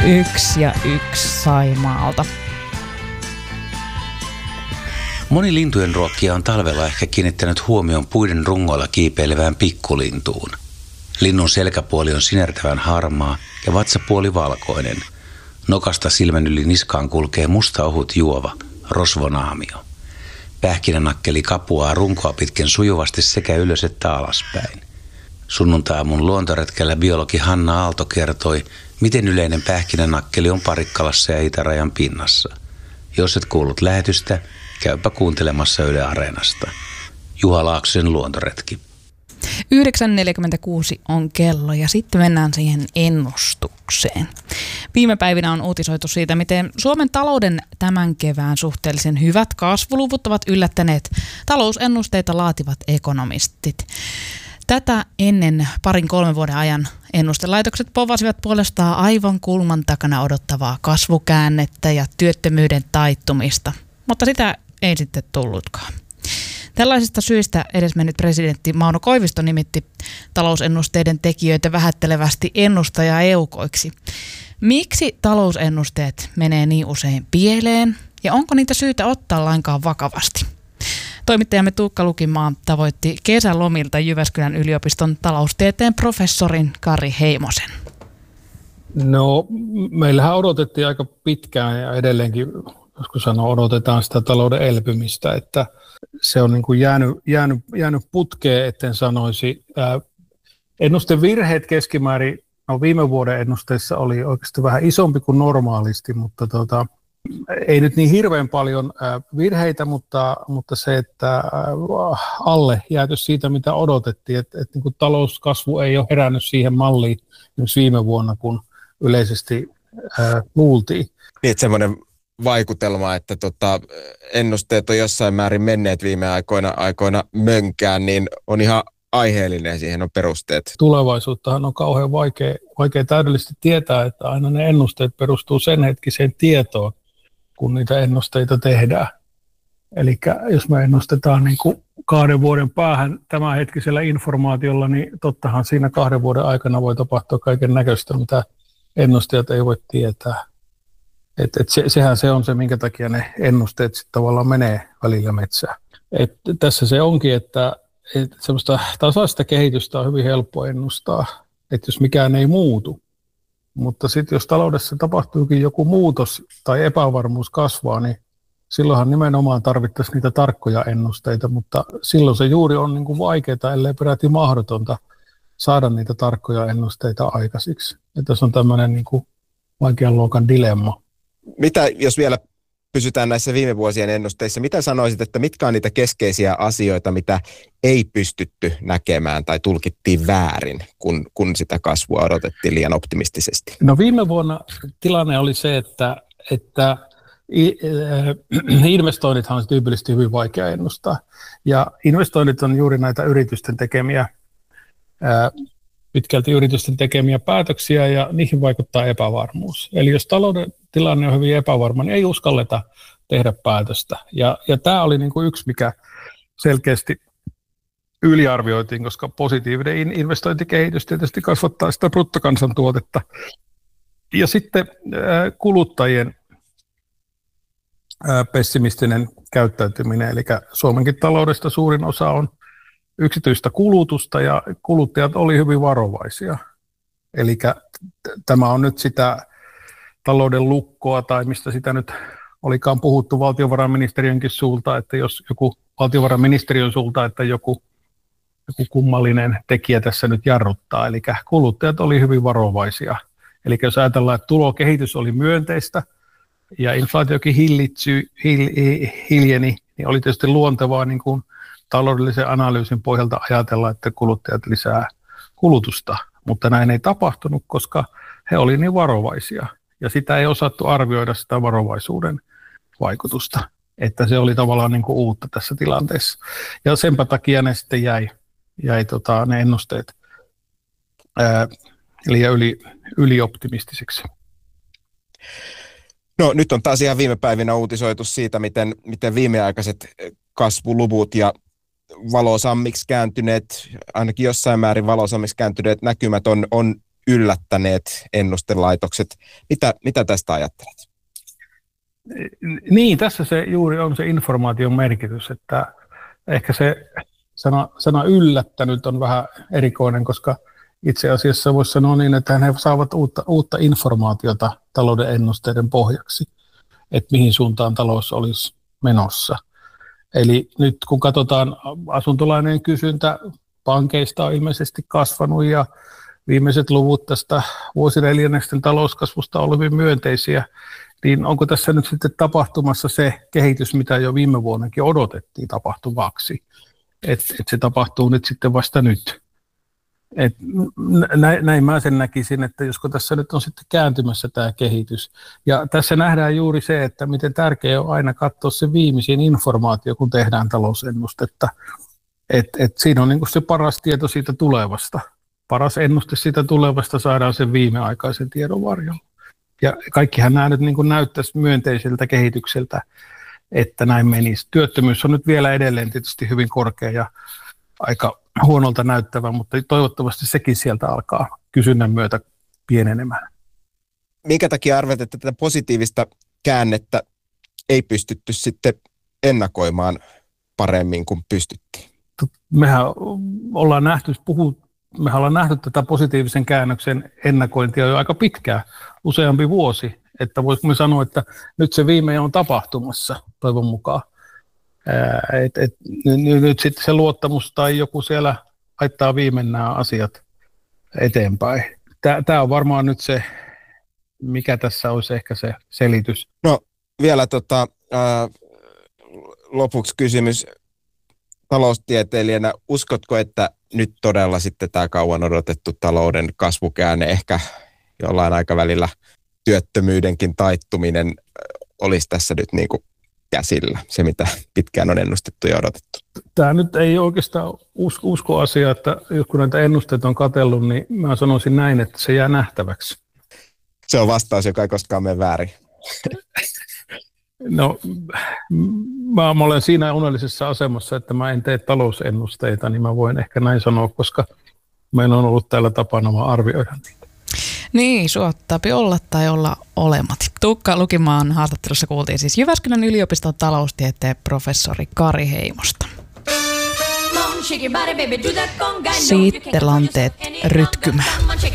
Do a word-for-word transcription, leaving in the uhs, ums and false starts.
Yksi ja yksi Saimaalta. Moni lintujen ruokkia on talvella ehkä kiinnittänyt huomion puiden rungoilla kiipeilevään pikkulintuun. Linnun selkäpuoli on sinertävän harmaa ja vatsapuoli valkoinen. Nokasta silmän yli niskaan kulkee musta ohut juova, rosvonaamio. Pähkinänakkeli kapuaa runkoa pitkin sujuvasti sekä ylös että alaspäin. Sunnuntai-aamun luontoretkellä biologi Hanna Aalto kertoi, miten yleinen pähkinänakkeli on Parikkalassa ja itärajan pinnassa. Jos et kuullut lähetystä, käypä kuuntelemassa Yle Areenasta. Juha Laaksosen luontoretki. yhdeksän neljäkymmentäkuusi on kello ja sitten mennään siihen ennustukseen. Viime päivinä on uutisoitu siitä, miten Suomen talouden tämän kevään suhteellisen hyvät kasvuluvut ovat yllättäneet talousennusteita laativat ekonomistit. Tätä ennen parin kolmen vuoden ajan ennustelaitokset povasivat puolestaan aivan kulman takana odottavaa kasvukäännettä ja työttömyyden taittumista, mutta sitä ei sitten tullutkaan. Tällaisista syistä edesmennyt presidentti Mauno Koivisto nimitti talousennusteiden tekijöitä vähättelevästi ennustaja-eukoiksi. Miksi talousennusteet menee niin usein pieleen ja onko niitä syytä ottaa lainkaan vakavasti? Toimittajamme Tuukka Lukimaa tavoitti kesälomilta Jyväskylän yliopiston taloustieteen professorin Kari Heimosen. No, meillähän odotettiin aika pitkään ja edelleenkin, joskus sanoa, odotetaan sitä talouden elpymistä, että se on niin kuin jäänyt, jäänyt, jäänyt putkeen, etten sanoisi. Ää, ennustevirheet keskimäärin, no viime vuoden ennusteissa oli oikeasti vähän isompi kuin normaalisti, mutta tota, ei nyt niin hirveän paljon ää, virheitä, mutta, mutta se, että ää, alle jääty siitä, mitä odotettiin, että et, niin kuin talouskasvu ei ole herännyt siihen malliin myös viime vuonna, kun yleisesti ää, luultiin. Niin, että semmoinen vaikutelma, että tota, ennusteet on jossain määrin menneet viime aikoina, aikoina mönkään, niin on ihan aiheellinen ja siihen on perusteet. Tulevaisuuttahan on kauhean vaikea, vaikea täydellisesti tietää, että aina ne ennusteet perustuu sen hetkiseen tietoon, kun niitä ennusteita tehdään. Eli jos me ennustetaan niin kuin kahden vuoden päähän tämänhetkisellä informaatiolla, niin tottahan siinä kahden vuoden aikana voi tapahtua kaiken näköistä, mitä ennustajat ei voi tietää. Et, et se, sehän se on se, minkä takia ne ennusteet sitten tavallaan menee välillä metsään. Et tässä se onkin, että et semmoista tasaista kehitystä on hyvin helppo ennustaa, että jos mikään ei muutu. Mutta sitten jos taloudessa tapahtuukin joku muutos tai epävarmuus kasvaa, niin silloinhan nimenomaan tarvittaisiin niitä tarkkoja ennusteita, mutta silloin se juuri on niin kuin vaikeaa, ellei peräti mahdotonta saada niitä tarkkoja ennusteita aikaisiksi. Ja tässä on tämmöinen niin kuin vaikean luokan dilemma. Mitä, jos vielä pysytään näissä viime vuosien ennusteissa, mitä sanoisit, että mitkä on niitä keskeisiä asioita, mitä ei pystytty näkemään tai tulkittiin väärin, kun, kun sitä kasvua odotettiin liian optimistisesti? No viime vuonna tilanne oli se, että, että investoinnithan on tyypillisesti hyvin vaikea ennustaa. Ja investoinnit on juuri näitä yritysten tekemiä, pitkälti yritysten tekemiä päätöksiä ja niihin vaikuttaa epävarmuus. Eli jos talouden tilanne on hyvin epävarma, niin ei uskalleta tehdä päätöstä. Ja, ja tämä oli niin kuin yksi, mikä selkeästi yliarvioitiin, koska positiivinen investointikehitys tietysti kasvattaa sitä bruttokansantuotetta. Ja sitten kuluttajien pessimistinen käyttäytyminen, eli Suomenkin taloudesta suurin osa on yksityistä kulutusta ja kuluttajat oli hyvin varovaisia. Eli t- tämä on nyt sitä talouden lukkoa tai mistä sitä nyt olikaan puhuttu valtiovarainministeriönkin suulta, että jos joku valtiovarainministeriön suulta, että joku, joku kummallinen tekijä tässä nyt jarruttaa. Eli kuluttajat oli hyvin varovaisia. Eli jos ajatellaan, että tulokehitys oli myönteistä ja inflaatiokin hillitsy, hil, hiljeni, niin oli tietysti luontevaa niin kuin taloudellisen analyysin pohjalta ajatella, että kuluttajat lisää kulutusta, mutta näin ei tapahtunut, koska he olivat niin varovaisia ja sitä ei osattu arvioida sitä varovaisuuden vaikutusta, että se oli tavallaan niin kuin uutta tässä tilanteessa. Ja senpä takia ne sitten jäi, jäi tota, ne ennusteet ää, liian yli, ylioptimistisiksi. No nyt on taas ihan viime päivinä uutisoitu siitä, miten, miten viimeaikaiset kasvuluvut ja valosammiksi kääntyneet, ainakin jossain määrin valosammiksi kääntyneet näkymät on, on yllättäneet ennustelaitokset. Mitä, mitä tästä ajattelet? Niin, tässä se juuri on se informaation merkitys, että ehkä se sana, sana yllättänyt on vähän erikoinen, koska itse asiassa voisi sanoa niin, että he saavat uutta, uutta informaatiota talouden ennusteiden pohjaksi, että mihin suuntaan talous olisi menossa. Eli nyt kun katsotaan asuntolainojen kysyntä, pankeista on ilmeisesti kasvanut ja viimeiset luvut tästä vuosineljännesten talouskasvusta on hyvin myönteisiä, niin onko tässä nyt sitten tapahtumassa se kehitys, mitä jo viime vuonnakin odotettiin tapahtuvaksi, että et se tapahtuu nyt sitten vasta nyt. Et näin, näin mä sen näkisin, että josko tässä nyt on sitten kääntymässä tämä kehitys. Ja tässä nähdään juuri se, että miten tärkeää on aina katsoa se viimeisin informaatio, kun tehdään talousennustetta. Et, et siinä on niin kuin se paras tieto siitä tulevasta. Paras ennuste siitä tulevasta saadaan sen viimeaikaisen tiedon varjolla. Ja kaikkihan nämä nyt niin kuin näyttäisi myönteiseltä kehitykseltä, että näin menisi. Työttömyys on nyt vielä edelleen tietysti hyvin korkea ja aika huonolta näyttävä, mutta toivottavasti sekin sieltä alkaa kysynnän myötä pienenemään. Minkä takia arvelet, että tätä positiivista käännettä ei pystytty sitten ennakoimaan paremmin kuin pystyttiin? Mehän ollaan nähty, puhut, mehän ollaan nähty tätä positiivisen käännöksen ennakointia jo aika pitkään, useampi vuosi, että voisiko me sanoa, että nyt se viimein on tapahtumassa toivon mukaan. Et, et, nyt, nyt sitten se luottamus tai joku siellä laittaa viimein nämä asiat eteenpäin. Tämä on varmaan nyt se, mikä tässä olisi ehkä se selitys. No vielä tota, ää, lopuksi kysymys taloustieteilijänä. Uskotko, että nyt todella sitten tämä kauan odotettu talouden kasvukäänne, ehkä jollain aikavälillä työttömyydenkin taittuminen olisi tässä nyt niin kuin käsillä, se mitä pitkään on ennustettu ja odotettu? Tämä nyt ei oikeastaan usko, usko asia, että kun näitä ennusteita on katsellut, niin mä sanoisin näin, että se jää nähtäväksi. Se on vastaus, joka ei koskaan mene väärin. No, mä, mä olen siinä onnellisessa asemassa, että mä en tee talousennusteita, niin mä voin ehkä näin sanoa, koska meillä on ollut täällä tapana arvioida niitä. Niin, suottaapi olla tai olla olemat. Tuukka Lukimaan haastattelussa kuultiin siis Jyväskylän yliopiston taloustieteen professori Kari Heimosta. Sitten lanteet rytkymään.